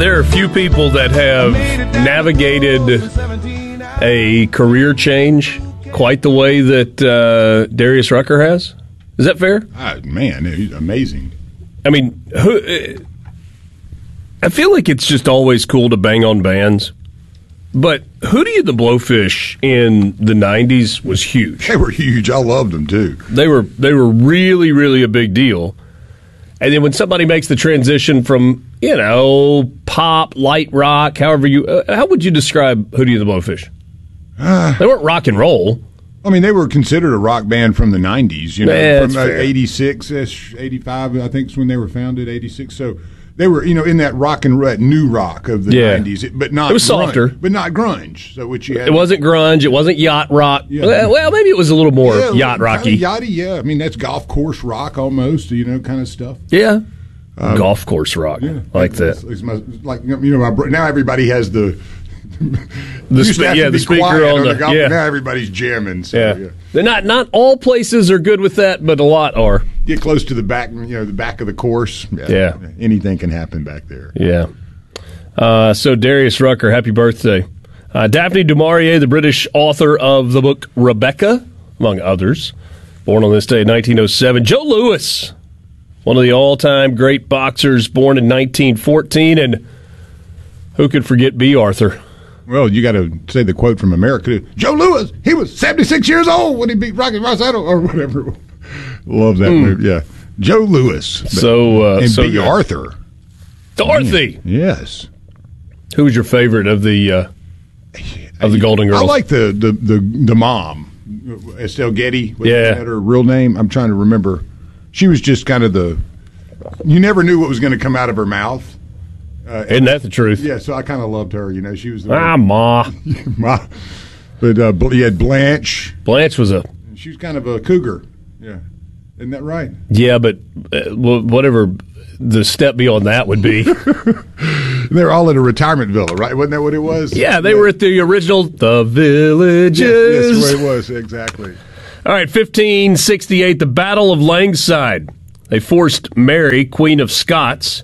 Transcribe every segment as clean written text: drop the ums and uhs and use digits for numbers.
There are a few people that have navigated a career change quite the way that Darius Rucker has. Is that fair? Man, he's amazing. I mean, I feel like it's just always cool to bang on bands, but Hootie and the Blowfish in the 90s was huge. They were huge. I loved them, too. They were really, really a big deal. And then when somebody makes the transition from, pop, light rock, however how would you describe Hootie and the Blowfish? They weren't rock and roll. I mean, they were considered a rock band from the 90s, from 86-ish, 85, I think is when they were founded, 86. So they were, in that rock and new rock of the 90s, but not it was softer. But not grunge. So which you had, it wasn't grunge, it wasn't yacht rock. Yeah. Well, maybe it was a little more yacht rocky. Yachty, yeah. I mean, that's golf course rock almost, kind of stuff. Yeah. Golf course rock, like that. Now everybody has the speaker on the golf. Now everybody's jamming. So, They're not all places are good with that, but a lot are. Get close to the back, the back of the course. Yeah, anything can happen back there. Yeah. So Darius Rucker, happy birthday, Daphne du Maurier, the British author of the book Rebecca, among others, born on this day in 1907. Joe Louis, one of the all-time great boxers, born in 1914, and who could forget B. Arthur? Well, you got to say the quote from America. Joe Louis, he was 76 years old when he beat Rocky Marciano or whatever. Love that movie. Yeah, Joe Louis. And B. Arthur. Dorothy. Man, yes. Who was your favorite of the Golden Girls? I like the mom, Estelle Getty. Was that her real name? I'm trying to remember. She was just kind of you never knew what was going to come out of her mouth. Isn't that the truth? Yeah, so I kind of loved her. She was the Ma. Ma. But you had Blanche. Blanche was she was kind of a cougar. Yeah. Isn't that right? Yeah, but whatever the step beyond that would be. They were all at a retirement villa, right? Wasn't that what it was? Yeah, they were at the original The Villages. Yes, that's where it was, exactly. All right, 1568, the Battle of Langside. They forced Mary, Queen of Scots,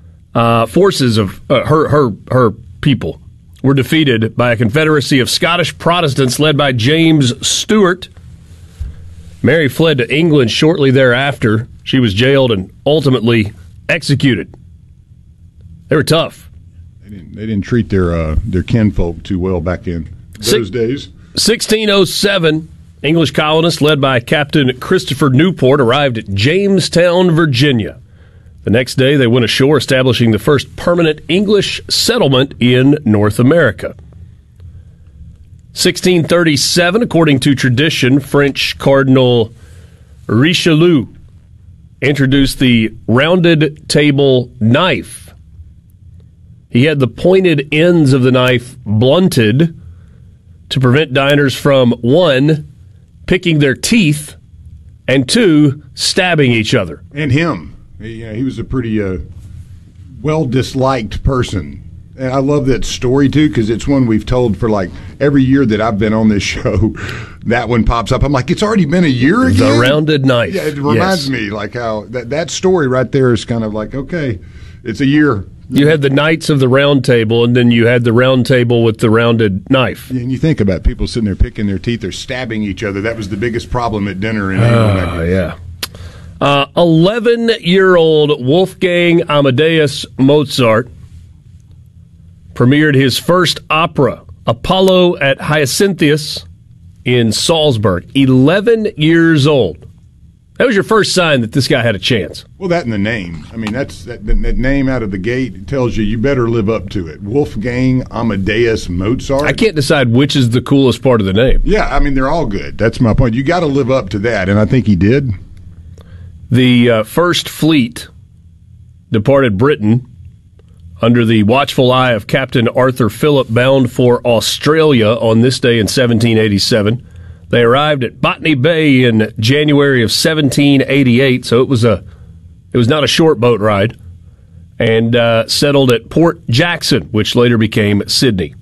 forces of her people were defeated by a confederacy of Scottish Protestants led by James Stewart. Mary fled to England shortly thereafter. She was jailed and ultimately executed. They were tough. They didn't treat their kinfolk too well back in those days. 1607, English colonists led by Captain Christopher Newport arrived at Jamestown, Virginia. The next day, they went ashore, establishing the first permanent English settlement in North America. 1637, according to tradition, French Cardinal Richelieu introduced the rounded table knife. He had the pointed ends of the knife blunted to prevent diners from, 1, picking their teeth, and 2, stabbing each other. And him. He was a pretty well-disliked person. And I love that story, too, because it's one we've told for, every year that I've been on this show. That one pops up. I'm like, it's already been a year again? The rounded knife. Yeah, it reminds me, how that story right there is kind of okay, it's a year. You had the Knights of the Round Table, and then you had the Round Table with the rounded knife. Yeah, and you think about people sitting there picking their teeth or stabbing each other. That was the biggest problem at dinner in England. Yeah. 11-year-old Wolfgang Amadeus Mozart premiered his first opera, Apollo at Hyacinthus, in Salzburg. 11 years old. That was your first sign that this guy had a chance. Well, that and the name. I mean, that name out of the gate tells you better live up to it. Wolfgang Amadeus Mozart. I can't decide which is the coolest part of the name. Yeah, I mean, they're all good. That's my point. You got to live up to that, and I think he did. The First Fleet departed Britain under the watchful eye of Captain Arthur Phillip, bound for Australia on this day in 1787. They arrived at Botany Bay in January of 1788, so it was not a short boat ride, and settled at Port Jackson, which later became Sydney.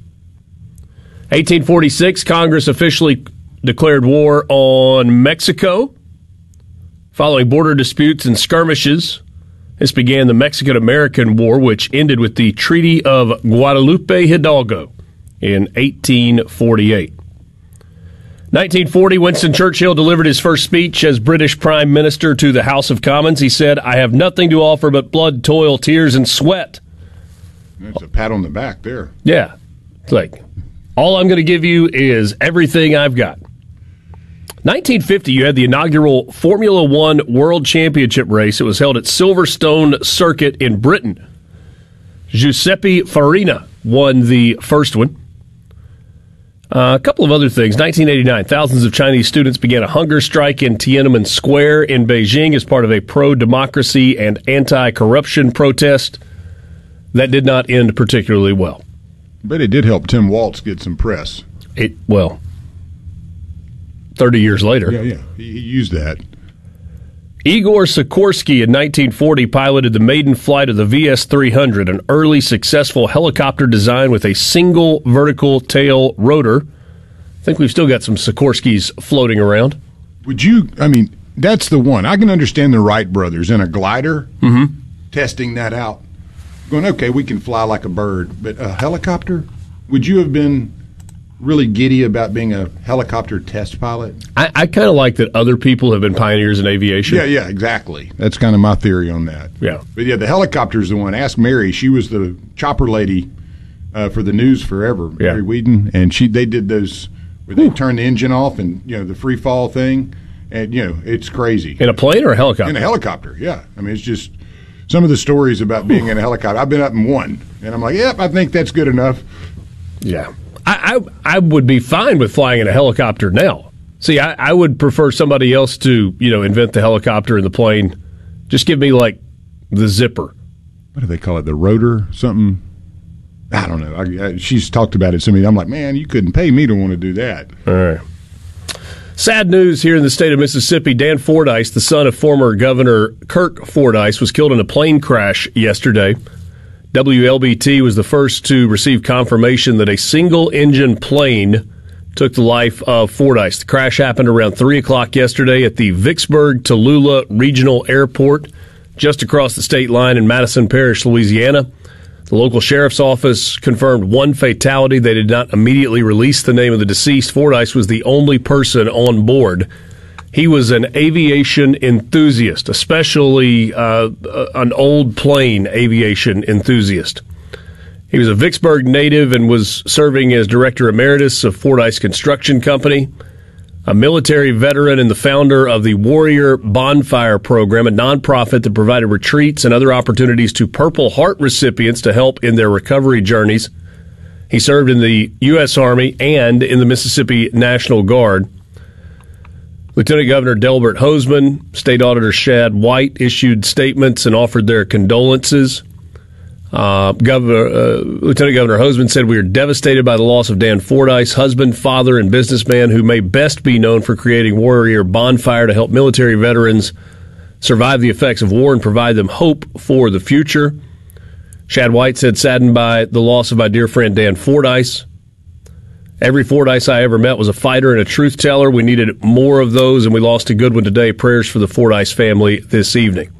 1846, Congress officially declared war on Mexico following border disputes and skirmishes This began the Mexican-American War, which ended with the Treaty of Guadalupe Hidalgo in 1848. 1940, Winston Churchill delivered his first speech as British Prime Minister to the House of Commons. He said, "I have nothing to offer but blood, toil, tears, and sweat." That's a pat on the back there. Yeah. It's like, all I'm going to give you is everything I've got. 1950, you had the inaugural Formula One World Championship race. It was held at Silverstone Circuit in Britain. Giuseppe Farina won the first one. A couple of other things. 1989, thousands of Chinese students began a hunger strike in Tiananmen Square in Beijing as part of a pro-democracy and anti-corruption protest. That did not end particularly well. But it did help Tim Walz get some press. 30 years later. Yeah, he used that. Igor Sikorsky in 1940 piloted the maiden flight of the VS-300, an early successful helicopter design with a single vertical tail rotor. I think we've still got some Sikorskys floating around. That's the one. I can understand the Wright brothers in a glider testing that out. Going, okay, we can fly like a bird, but a helicopter? Would you have been really giddy about being a helicopter test pilot? I kind of like that other people have been pioneers in aviation. Yeah, exactly. That's kind of my theory on that. Yeah. But yeah, the helicopter's the one. Ask Mary. She was the chopper lady for the news forever, Mary Whedon, and they did those where they turn the engine off and, the free fall thing, and, it's crazy. In a plane or a helicopter? In a helicopter, yeah. I mean, it's just some of the stories about being in a helicopter. I've been up in one, and I'm like, yep, I think that's good enough. Yeah. I would be fine with flying in a helicopter now. See, I would prefer somebody else to, invent the helicopter and the plane. Just give me, the zipper. What do they call it? The rotor? Something? I don't know. She's talked about it to me. I'm like, man, you couldn't pay me to want to do that. All right. Sad news here in the state of Mississippi. Dan Fordyce, the son of former Governor Kirk Fordyce, was killed in a plane crash yesterday. WLBT was the first to receive confirmation that a single-engine plane took the life of Fordyce. The crash happened around 3 o'clock yesterday at the Vicksburg-Tallulah Regional Airport, just across the state line in Madison Parish, Louisiana. The local sheriff's office confirmed one fatality. They did not immediately release the name of the deceased. Fordyce was the only person on board. He was an aviation enthusiast, especially an old plane aviation enthusiast. He was a Vicksburg native and was serving as director emeritus of Fordyce Construction Company, a military veteran and the founder of the Warrior Bonfire Program, a nonprofit that provided retreats and other opportunities to Purple Heart recipients to help in their recovery journeys. He served in the U.S. Army and in the Mississippi National Guard. Lieutenant Governor Delbert Hosemann, State Auditor Shad White issued statements and offered their condolences. Lieutenant Governor Hosemann said, "We are devastated by the loss of Dan Fordyce, husband, father, and businessman who may best be known for creating Warrior Bonfire to help military veterans survive the effects of war and provide them hope for the future." Shad White said, "Saddened by the loss of my dear friend Dan Fordyce. Every Fordyce I ever met was a fighter and a truth teller. We needed more of those, and we lost a good one today. Prayers for the Fordyce family this evening."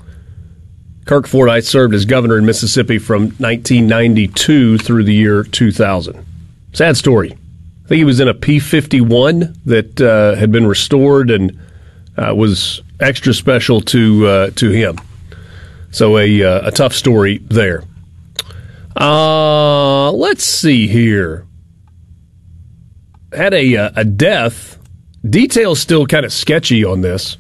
Kirk Fordyce served as governor in Mississippi from 1992 through the year 2000. Sad story. I think he was in a P-51 that had been restored and was extra special to him. So a tough story there. Let's see here. Had a death. Details still kind of sketchy on this.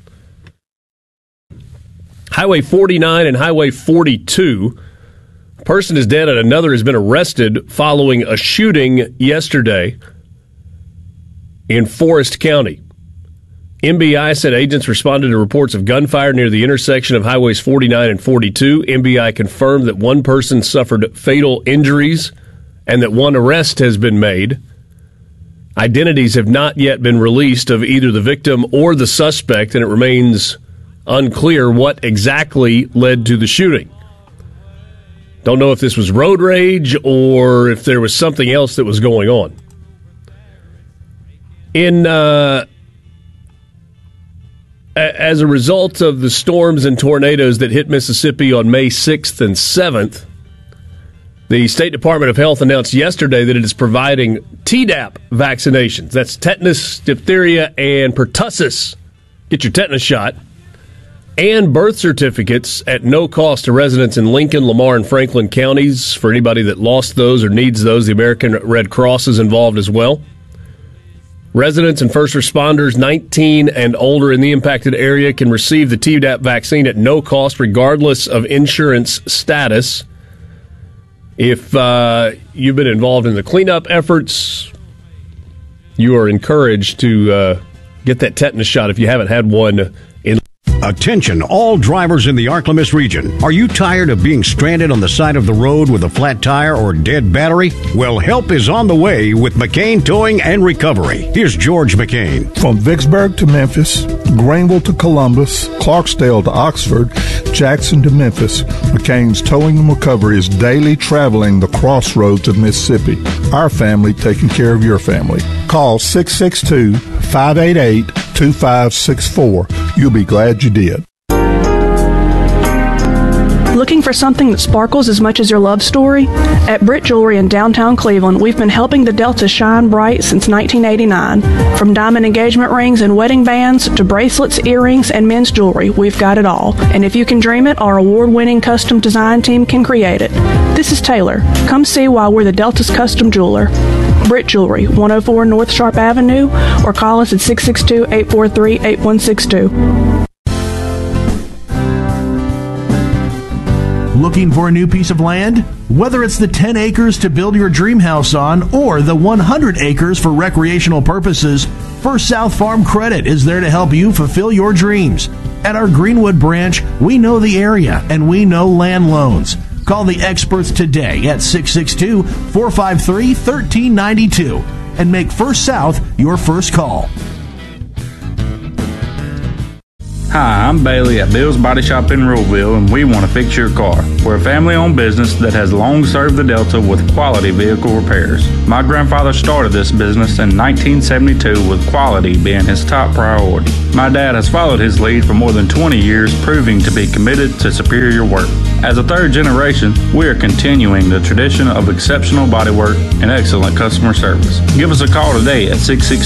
Highway 49 and Highway 42. A person is dead and another has been arrested following a shooting yesterday in Forest County. MBI said agents responded to reports of gunfire near the intersection of Highways 49 and 42. MBI confirmed that one person suffered fatal injuries and that one arrest has been made. Identities have not yet been released of either the victim or the suspect, and it remains unclear what exactly led to the shooting. Don't know if this was road rage or if there was something else that was going on. In as a result of the storms and tornadoes that hit Mississippi on May 6th and 7th, the State Department of Health announced yesterday that it is providing Tdap vaccinations. That's tetanus, diphtheria, and pertussis. Get your tetanus shot. And birth certificates at no cost to residents in Lincoln, Lamar, and Franklin counties. For anybody that lost those or needs those, the American Red Cross is involved as well. Residents and first responders 19 and older in the impacted area can receive the Tdap vaccine at no cost, regardless of insurance status. If you've been involved in the cleanup efforts, you are encouraged to get that tetanus shot if you haven't had one. Attention, all drivers in the Arklamis region. Are you tired of being stranded on the side of the road with a flat tire or dead battery? Well, help is on the way with McCain Towing and Recovery. Here's George McCain. From Vicksburg to Memphis, Greenville to Columbus, Clarksdale to Oxford, Jackson to Memphis, McCain's Towing and Recovery is daily traveling the crossroads of Mississippi. Our family taking care of your family. Call 662-588-2564. You'll be glad you did. Looking for something that sparkles as much as your love story? At Britt Jewelry in downtown Cleveland, we've been helping the Delta shine bright since 1989. From diamond engagement rings and wedding bands to bracelets, earrings, and men's jewelry, we've got it all. And if you can dream it, our award-winning custom design team can create it. This is Taylor. Come see why we're the Delta's custom jeweler. Britt Jewelry, 104 North Sharp Avenue, or call us at 662-843-8162. Looking for a new piece of land? Whether it's the 10 acres to build your dream house on or the 100 acres for recreational purposes, First South Farm Credit is there to help you fulfill your dreams. At our Greenwood branch, we know the area and we know land loans. Call the experts today at 662-453-1392 and make First South your first call. Hi, I'm Bailey at Bill's Body Shop in Ruleville, and we want to fix your car. We're a family-owned business that has long served the Delta with quality vehicle repairs. My grandfather started this business in 1972 with quality being his top priority. My dad has followed his lead for more than 20 years, proving to be committed to superior work. As a third generation, we are continuing the tradition of exceptional bodywork and excellent customer service. Give us a call today at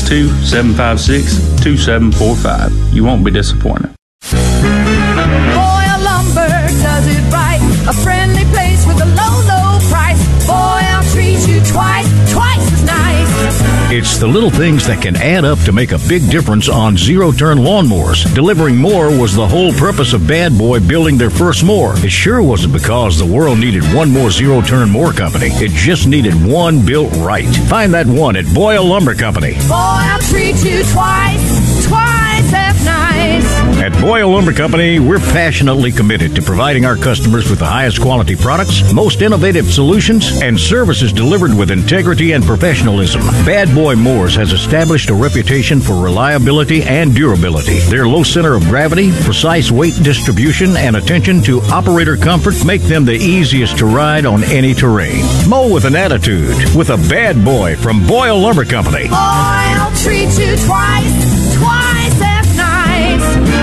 662-756-2745. You won't be disappointed. Boyle Lumber does it right. A friendly place with a low, low price. Boyle treats you twice as nice. It's the little things that can add up to make a big difference on zero-turn lawnmowers. Delivering more was the whole purpose of Bad Boy building their first mower. It sure wasn't because the world needed one more zero-turn mower company. It just needed one built right. Find that one at Boyle Lumber Company. Boyle treats you twice as nice. At Boyle Lumber Company, we're passionately committed to providing our customers with the highest quality products, most innovative solutions, and services delivered with integrity and professionalism. Bad Boy Mowers has established a reputation for reliability and durability. Their low center of gravity, precise weight distribution, and attention to operator comfort make them the easiest to ride on any terrain. Mow with an attitude with a Bad Boy from Boyle Lumber Company. Boyle treats you twice as nice.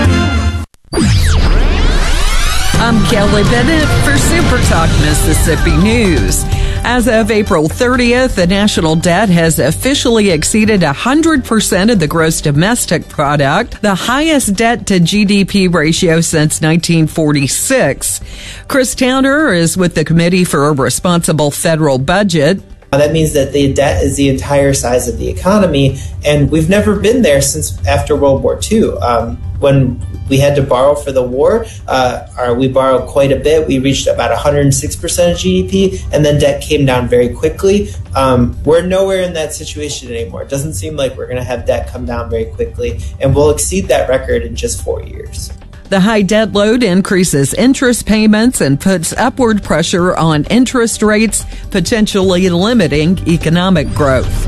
I'm Kelly Bennett for Super Talk Mississippi News. As of April 30th, the national debt has officially exceeded 100% of the gross domestic product, the highest debt to GDP ratio since 1946. Chris Towner is with the Committee for a Responsible Federal Budget. That means that the debt is the entire size of the economy, and we've never been there since after World War II. When we had to borrow for the war, we borrowed quite a bit. We reached about 106% of GDP, and then debt came down very quickly. We're nowhere in that situation anymore. It doesn't seem like we're going to have debt come down very quickly, and we'll exceed that record in just 4 years. The high debt load increases interest payments and puts upward pressure on interest rates, potentially limiting economic growth.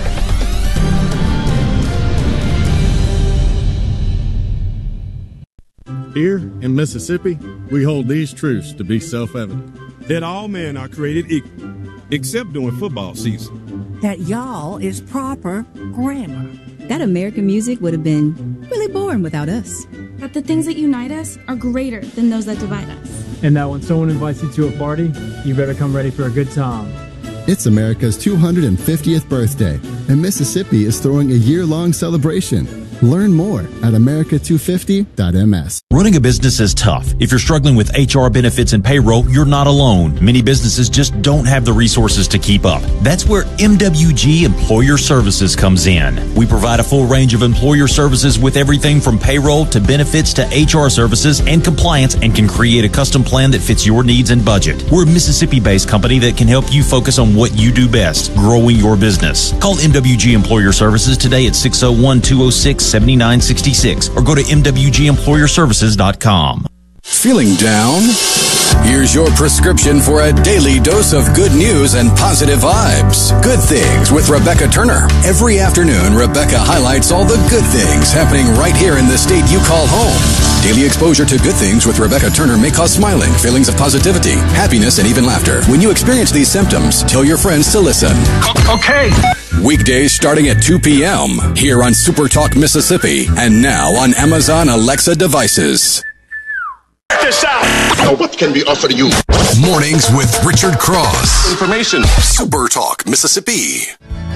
Here in Mississippi, we hold these truths to be self-evident. That all men are created equal, except during football season. That y'all is proper grammar. That American music would have been really boring without us. that the things that unite us are greater than those that divide us. And that when someone invites you to a party, you better come ready for a good time. It's America's 250th birthday, and Mississippi is throwing a year-long celebration. Learn more at america250.ms. Running a business is tough. If you're struggling with HR, benefits, and payroll, you're not alone. Many businesses just don't have the resources to keep up. That's where MWG Employer Services comes in. We provide a full range of employer services with everything from payroll to benefits to HR services and compliance, and can create a custom plan that fits your needs and budget. We're a Mississippi-based company that can help you focus on what you do best, growing your business. Call MWG Employer Services today at 601-206-7966 or go to MWGEmployerServices.com. Feeling down? Here's your prescription for a daily dose of good news and positive vibes. Good Things with Rebecca Turner. Every afternoon, Rebecca highlights all the good things happening right here in the state you call home. Daily exposure to Good Things with Rebecca Turner may cause smiling, feelings of positivity, happiness, and even laughter. When you experience these symptoms, tell your friends to listen. Okay. Weekdays starting at 2 p.m. here on Super Talk Mississippi, and now on Amazon Alexa devices. Check this out. Now, what can we offer you? Mornings with Richard Cross. Information. Super Talk Mississippi.